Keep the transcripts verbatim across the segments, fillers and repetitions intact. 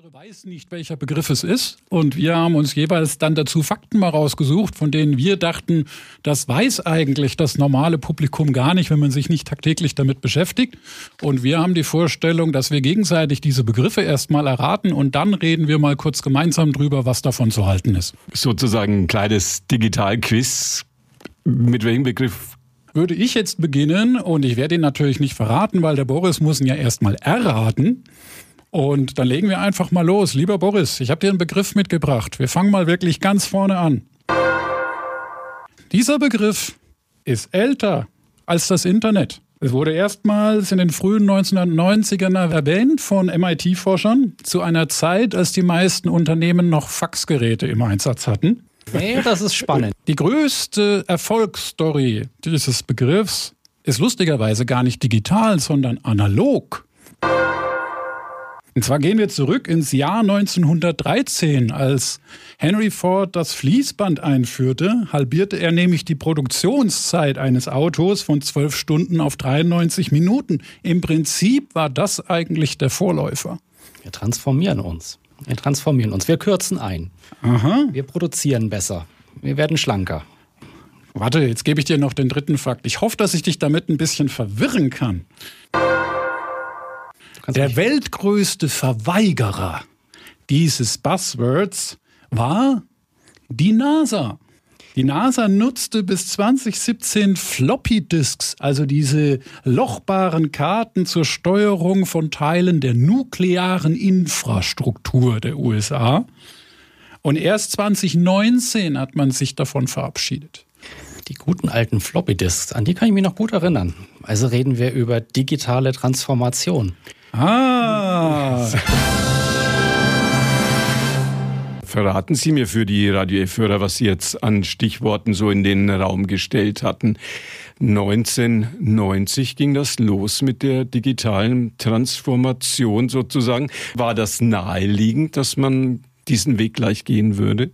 andere weiß nicht, welcher Begriff es ist. Und wir haben uns jeweils dann dazu Fakten mal rausgesucht, von denen wir dachten, das weiß eigentlich das normale Publikum gar nicht, wenn man sich nicht tagtäglich damit beschäftigt. Und wir haben die Vorstellung, dass wir gegenseitig diese Begriffe erstmal erraten und dann reden wir mal kurz gemeinsam drüber, was davon zu halten ist. Sozusagen ein kleines Digital-Quiz. Mit welchem Begriff? Würde ich jetzt beginnen, und ich werde ihn natürlich nicht verraten, weil der Boris muss ihn ja erstmal erraten. Und dann legen wir einfach mal los. Lieber Boris, ich habe dir einen Begriff mitgebracht. Wir fangen mal wirklich ganz vorne an. Dieser Begriff ist älter als das Internet. Es wurde erstmals in den frühen neunzehnhundertneunzigern erwähnt von M I T-Forschern zu einer Zeit, als die meisten Unternehmen noch Faxgeräte im Einsatz hatten. Nee, das ist spannend. Die größte Erfolgsstory dieses Begriffs ist lustigerweise gar nicht digital, sondern analog. Und zwar gehen wir zurück ins Jahr neunzehnhundertdreizehn, als Henry Ford das Fließband einführte, halbierte er nämlich die Produktionszeit eines Autos von zwölf Stunden auf dreiundneunzig Minuten. Im Prinzip war das eigentlich der Vorläufer. Wir transformieren uns. Wir transformieren uns. Wir kürzen ein. Aha. Wir produzieren besser. Wir werden schlanker. Warte, jetzt gebe ich dir noch den dritten Fakt. Ich hoffe, dass ich dich damit ein bisschen verwirren kann. Der weltgrößte Verweigerer dieses Buzzwords war die NASA. Die NASA nutzte bis zwanzig siebzehn Floppy Disks, also diese lochbaren Karten zur Steuerung von Teilen der nuklearen Infrastruktur der U S A. Und erst zwanzig neunzehn hat man sich davon verabschiedet. Die guten alten Floppy Disks, an die kann ich mich noch gut erinnern. Also reden wir über digitale Transformation. Ah! Verraten Sie mir für die Radio F-Hörer, was Sie jetzt an Stichworten so in den Raum gestellt hatten. neunzehnhundertneunzig ging das los mit der digitalen Transformation sozusagen. War das naheliegend, dass man diesen Weg gleich gehen würde?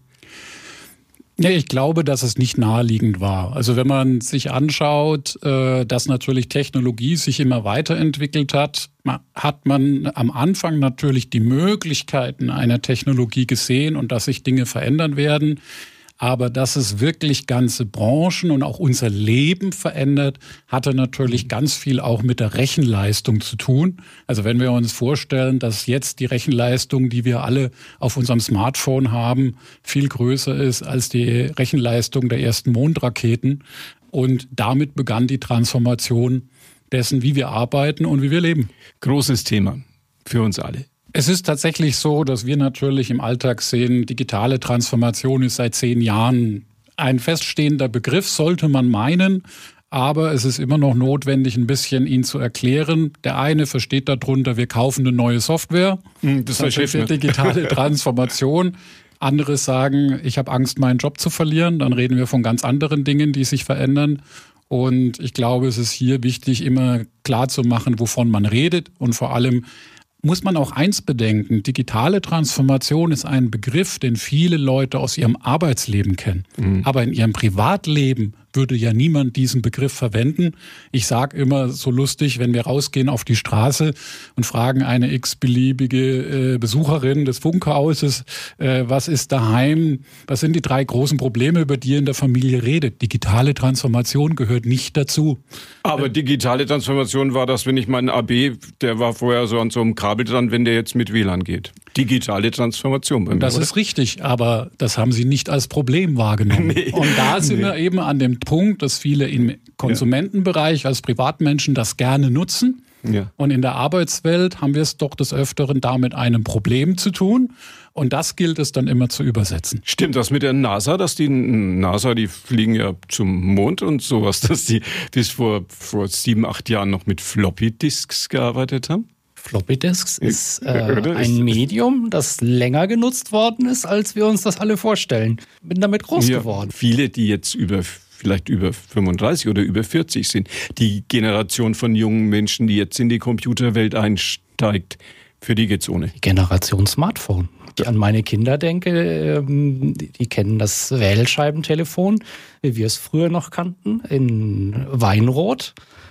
Ja, ich glaube, dass es nicht naheliegend war. Also wenn man sich anschaut, dass natürlich Technologie sich immer weiterentwickelt hat, hat man am Anfang natürlich die Möglichkeiten einer Technologie gesehen und dass sich Dinge verändern werden. Aber dass es wirklich ganze Branchen und auch unser Leben verändert, hatte natürlich ganz viel auch mit der Rechenleistung zu tun. Also wenn wir uns vorstellen, dass jetzt die Rechenleistung, die wir alle auf unserem Smartphone haben, viel größer ist als die Rechenleistung der ersten Mondraketen. Und damit begann die Transformation dessen, wie wir arbeiten und wie wir leben. Großes Thema für uns alle. Es ist tatsächlich so, dass wir natürlich im Alltag sehen, digitale Transformation ist seit zehn Jahren ein feststehender Begriff, sollte man meinen. Aber es ist immer noch notwendig, ein bisschen ihn zu erklären. Der eine versteht darunter, wir kaufen eine neue Software. Das ist für digitale Transformation. Andere sagen, ich habe Angst, meinen Job zu verlieren. Dann reden wir von ganz anderen Dingen, die sich verändern. Und ich glaube, es ist hier wichtig, immer klar zu machen, wovon man redet und vor allem muss man auch eins bedenken, digitale Transformation ist ein Begriff, den viele Leute aus ihrem Arbeitsleben kennen. Mhm. Aber in ihrem Privatleben würde ja niemand diesen Begriff verwenden. Ich sage immer so lustig, wenn wir rausgehen auf die Straße und fragen eine x-beliebige äh, Besucherin des Funkhauses, äh, was ist daheim, was sind die drei großen Probleme, über die ihr in der Familie redet? Digitale Transformation gehört nicht dazu. Aber digitale Transformation war das, wenn ich meinen A B, der war vorher so an so einem Kabel dran, wenn der jetzt mit W L A N geht. Digitale Transformation bei mir, Das oder? ist richtig, aber das haben Sie nicht als Problem wahrgenommen. Nee. Und da sind nee. wir eben an dem Punkt, dass viele im Konsumentenbereich als Privatmenschen das gerne nutzen. Ja. Und in der Arbeitswelt haben wir es doch des Öfteren da mit einem Problem zu tun. Und das gilt es dann immer zu übersetzen. Stimmt das mit der NASA, dass die NASA, die fliegen ja zum Mond und sowas, dass die bis vor, vor sieben, acht Jahren noch mit Floppy-Disks gearbeitet haben? Floppy Disks ist äh, ein Medium, das länger genutzt worden ist, als wir uns das alle vorstellen. Bin damit groß ja, geworden. Viele, die jetzt über vielleicht über fünfunddreißig oder über vierzig sind, die Generation von jungen Menschen, die jetzt in die Computerwelt einsteigt, für die geht's ohne. Die Generation Smartphone. Ich an meine Kinder denke, die kennen das Wählscheibentelefon, wie wir es früher noch kannten, in Weinrot.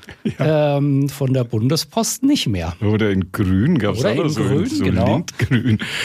Ja. Ähm, von der Bundespost nicht mehr. Oder in Grün gab es auch noch so, Grün, so genau. Lindgrün.